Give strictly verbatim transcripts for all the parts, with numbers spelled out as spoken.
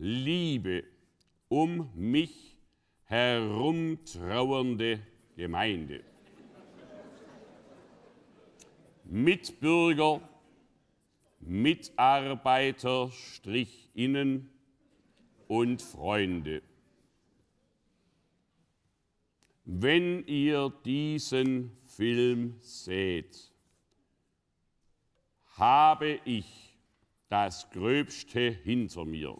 liebe um mich herum trauernde Gemeinde. Mitbürger, Mitarbeiter, Strichinnen und Freunde. Wenn ihr diesen Film seht, habe ich das Gröbste hinter mir.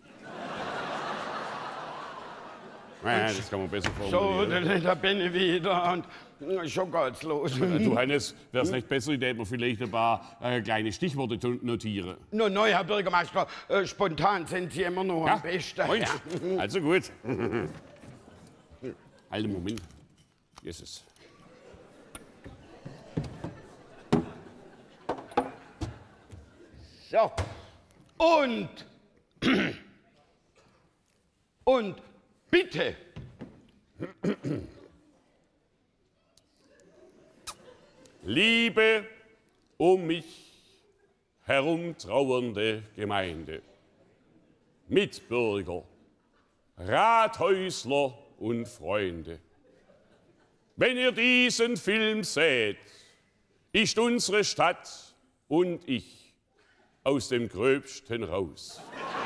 Ja, das kann man besser formulieren. So, da bin ich wieder und schon geht's los. Du, Hannes, wäre es nicht besser, indem wir vielleicht ein paar äh, kleine Stichworte notieren? No, neu, Herr Bürgermeister, äh, spontan sind Sie immer noch ja? am besten. Freund. Ja. Also gut. Halt, Moment. Jesus. So. Und. Und bitte. Liebe um mich herum trauernde Gemeinde, Mitbürger, Rathäusler und Freunde. Wenn ihr diesen Film seht, ist unsere Stadt und ich aus dem Gröbsten raus.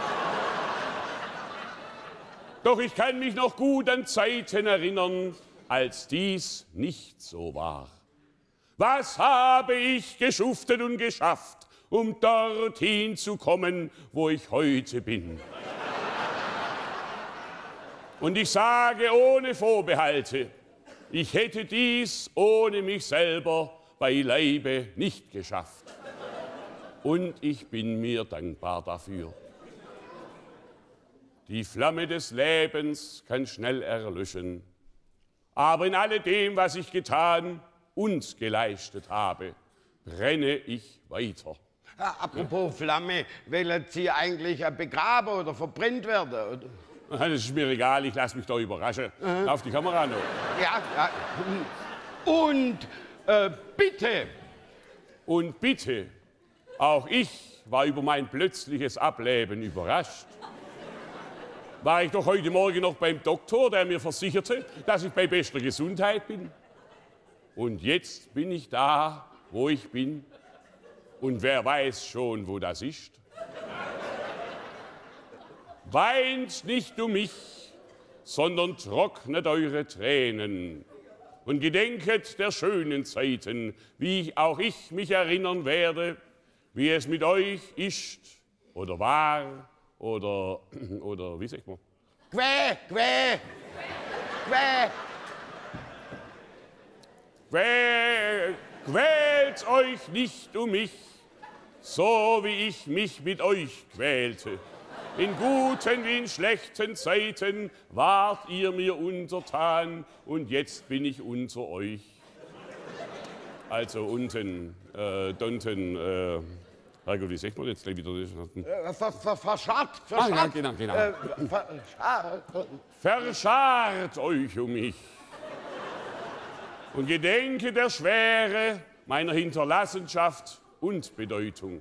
Doch ich kann mich noch gut an Zeiten erinnern, als dies nicht so war. Was habe ich geschuftet und geschafft, um dorthin zu kommen, wo ich heute bin? Und ich sage ohne Vorbehalte, ich hätte dies ohne mich selber beileibe nicht geschafft. Und ich bin mir dankbar dafür. Die Flamme des Lebens kann schnell erlöschen. Aber in alledem, was ich getan und geleistet habe, brenne ich weiter. Ja, apropos Flamme, wollen Sie eigentlich begraben oder verbrennt werden? Oder? Das ist mir egal, ich lasse mich da überraschen. Mhm. Auf die Kamera noch. Ja, ja. Und äh, bitte. Und bitte, auch ich war über mein plötzliches Ableben überrascht. War ich doch heute Morgen noch beim Doktor, der mir versicherte, dass ich bei bester Gesundheit bin. Und jetzt bin ich da, wo ich bin. Und wer weiß schon, wo das ist. Weint nicht um mich, sondern trocknet eure Tränen. Und gedenket der schönen Zeiten, wie auch ich mich erinnern werde, wie es mit euch ist oder war. Oder, oder, wie sagt man? Quä, quä, quä. Quä, quält euch nicht um mich, so wie ich mich mit euch quälte. In guten wie in schlechten Zeiten wart ihr mir untertan und jetzt bin ich unter euch. Also unten, äh, donten, äh, Herrgott, wie sagt man jetzt gleich wieder das? Ver, ver, verscharrt, verscharrt. Ah, ja, genau, genau. Äh, verscharrt. Verscharrt euch um mich und gedenke der Schwere meiner Hinterlassenschaft und Bedeutung.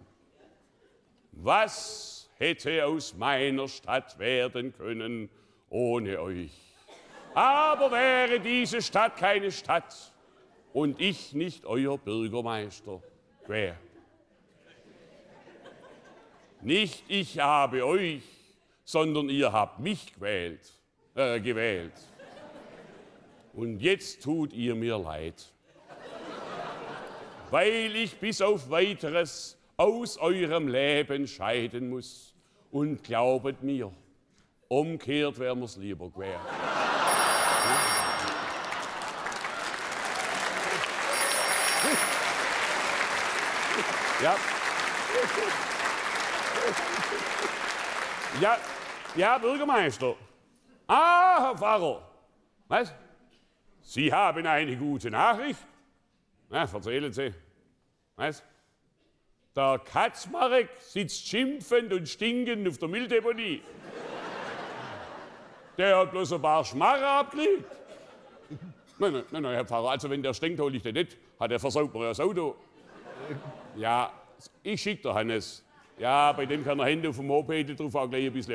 Was hätte aus meiner Stadt werden können ohne euch? Aber wäre diese Stadt keine Stadt und ich nicht euer Bürgermeister, wer? Nicht ich habe euch, sondern ihr habt mich gewählt, äh, gewählt. Und jetzt tut ihr mir leid, weil ich bis auf Weiteres aus eurem Leben scheiden muss. Und glaubet mir, umgekehrt wäre mir's lieber gewesen. Ja. Ja, ja, Bürgermeister. Ah, Herr Pfarrer. Was? Sie haben eine gute Nachricht? Na, erzählen Sie. Was? Der Katzmarek sitzt schimpfend und stinkend auf der Mülldeponie. Der hat bloß ein paar Schmarren abgekriegt. Nein, nein, nein, Herr Pfarrer, also wenn der stinkt, hol ich den nicht. Hat er versaut mir das Auto. Ja, ich schick der Hannes. Ja, bei dem kann er Hände auf dem Moped drauf auch gleich ein bisschen